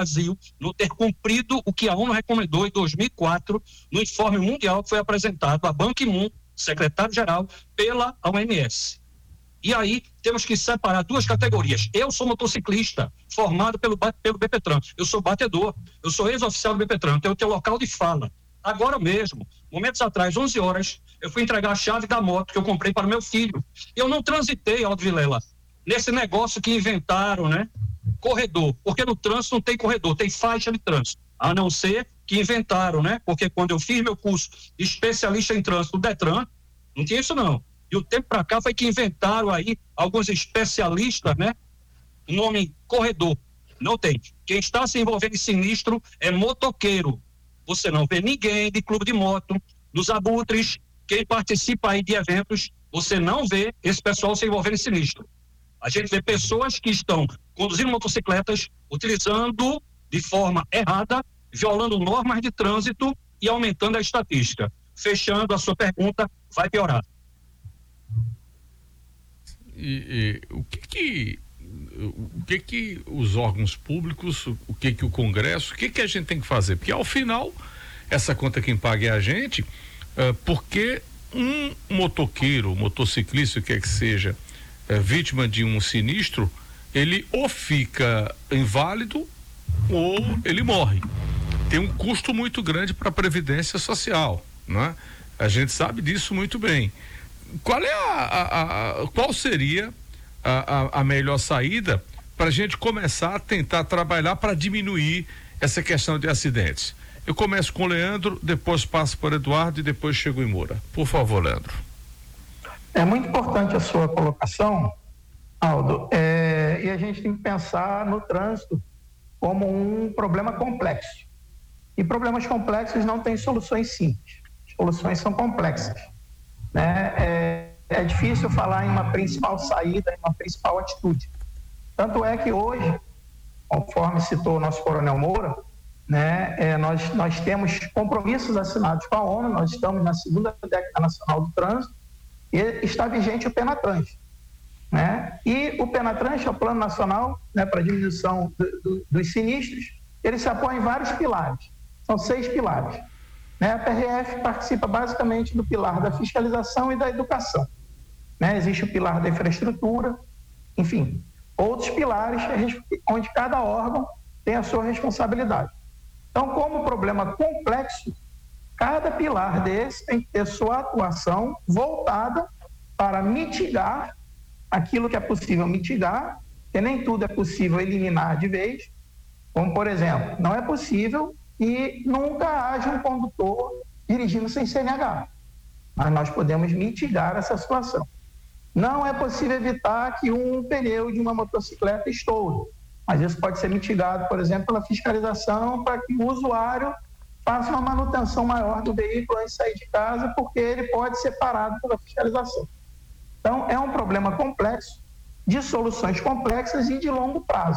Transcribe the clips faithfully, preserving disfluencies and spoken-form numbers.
Brasil não ter cumprido o que a ONU recomendou em dois mil e quatro, no informe mundial que foi apresentado a Ban Ki-moon, secretário-geral, pela O M S. E aí temos que separar duas categorias. Eu sou motociclista, formado pelo, pelo BPTran. Eu sou batedor, eu sou ex-oficial do BPTran, tenho o teu local de fala. Agora mesmo, momentos atrás, onze horas, eu fui entregar a chave da moto que eu comprei para meu filho. Eu não transitei, Aldo Vilela, nesse negócio que inventaram, né? Corredor, porque no trânsito não tem corredor, tem faixa de trânsito. A não ser que inventaram, né? Porque quando eu fiz meu curso de especialista em trânsito do Detran, não tinha isso não. E o tempo para cá foi que inventaram aí alguns especialistas, né? O nome corredor. Não tem. Quem está se envolvendo em sinistro é motoqueiro. Você não vê ninguém de clube de moto, dos abutres, quem participa aí de eventos, você não vê esse pessoal se envolvendo em sinistro. A gente vê pessoas que estão conduzindo motocicletas, utilizando de forma errada, violando normas de trânsito e aumentando a estatística. Fechando a sua pergunta, vai piorar. E, e o que que o que que os órgãos públicos, o que que o Congresso, o que que a gente tem que fazer? Porque ao final essa conta quem paga é a gente, uh, porque um motoqueiro, motociclista, o que é que seja, uh, vítima de um sinistro, ele ou fica inválido ou ele morre. Tem um custo muito grande para a Previdência Social, né? A gente sabe disso muito bem. Qual é a, a, a qual seria a, a, a melhor saída para a gente começar a tentar trabalhar para diminuir essa questão de acidentes? Eu começo com o Leandro, depois passo para o Eduardo e depois chego em Moura. Por favor, Leandro. É muito importante a sua colocação, Aldo, é, e a gente tem que pensar no trânsito como um problema complexo. E problemas complexos não têm soluções simples. Soluções são complexas. Né? É, é difícil falar em uma principal saída, em uma principal atitude. Tanto é que hoje, conforme citou o nosso Coronel Moura, né, é, nós, nós temos compromissos assinados com a ONU, nós estamos na segunda década nacional do trânsito e está vigente o PENATRANS. Né? E o PENATRANS, é o Plano Nacional, né, para diminuição do, do, dos sinistros, ele se apoia em vários pilares, são seis pilares. Né? A P R F participa basicamente do pilar da fiscalização e da educação. Né? Existe o pilar da infraestrutura, enfim, outros pilares onde cada órgão tem a sua responsabilidade. Então, como problema complexo, cada pilar desse tem que ter sua atuação voltada para mitigar aquilo que é possível mitigar, porque nem tudo é possível eliminar de vez, como, por exemplo, não é possível que nunca haja um condutor dirigindo sem C N H, mas nós podemos mitigar essa situação. Não é possível evitar que um pneu de uma motocicleta estoure, mas isso pode ser mitigado, por exemplo, pela fiscalização, para que o usuário faça uma manutenção maior do veículo antes de sair de casa, porque ele pode ser parado pela fiscalização. Então, é um problema complexo, de soluções complexas e de longo prazo.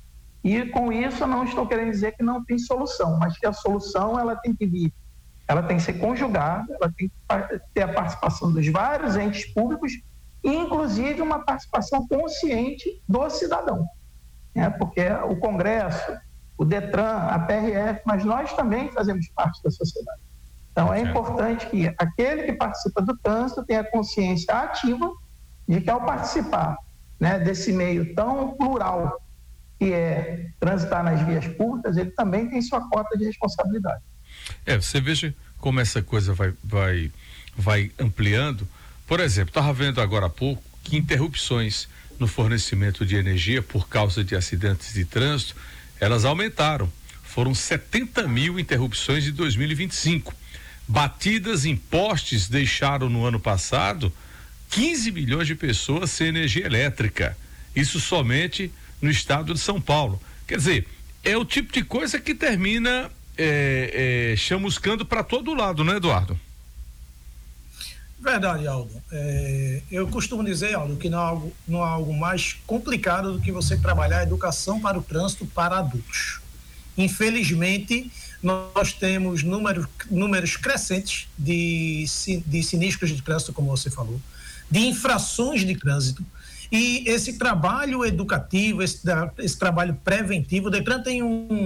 E com isso eu não estou querendo dizer que não tem solução, mas que a solução ela tem que vir, ela tem que ser conjugada, ela tem que ter a participação dos vários entes públicos, inclusive uma participação consciente do cidadão. Né? Porque o Congresso, o Detran, a P R F, mas nós também fazemos parte da sociedade. Então é importante que aquele que participa do trânsito tenha consciência ativa de que ao participar, né, desse meio tão plural que é transitar nas vias públicas, ele também tem sua cota de responsabilidade. É, você veja como essa coisa vai, vai, vai ampliando. Por exemplo, estava vendo agora há pouco que interrupções no fornecimento de energia por causa de acidentes de trânsito, elas aumentaram. Foram setenta mil interrupções em dois mil e vinte e cinco. Batidas em postes deixaram no ano passado quinze milhões de pessoas sem energia elétrica. Isso somente no estado de São Paulo. Quer dizer, é o tipo de coisa que termina é, é, chamuscando para todo lado, não é, Eduardo? Verdade, Aldo. É, eu costumo dizer, Aldo, que não há, algo, não há algo mais complicado do que você trabalhar a educação para o trânsito para adultos. Infelizmente, nós temos números, números crescentes de, de sinistros de trânsito, como você falou, de infrações de trânsito. E esse trabalho educativo, esse, esse trabalho preventivo, o Detran tem um